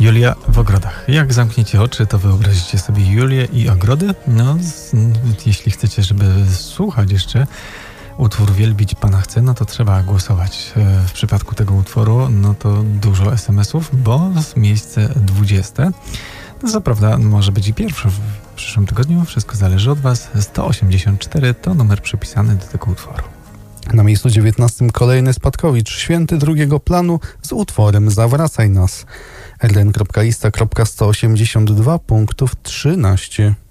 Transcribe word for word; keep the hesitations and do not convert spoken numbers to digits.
Julia w ogrodach. Jak zamkniecie oczy, to wyobrazicie sobie Julię i ogrody? No, z, jeśli chcecie, żeby słuchać jeszcze utwór Wielbić Pana chcę, no to trzeba głosować. W przypadku tego utworu, no to dużo es em esów, bo miejsce dwudzieste. Co prawda może być i pierwsze w przyszłym tygodniu, wszystko zależy od Was. sto osiemdziesiąt cztery to numer przypisany do tego utworu. Na miejscu dziewiętnastym kolejny spadkowicz, Święty drugiego planu z utworem Zawracaj nas. r n kropka lista kropka sto osiemdziesiąt dwa punktów trzynaście.